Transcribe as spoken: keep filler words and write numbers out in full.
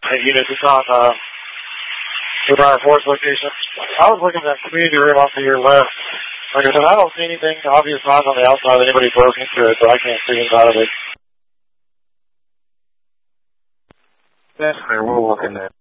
Hey, unit, it's on uh, the Briar Forest location. I was looking at that community room off to your left. Like I said, I don't see anything obvious signs on the outside of anybody broke into it, but I can't see inside of it. That's fair. We'll look in there.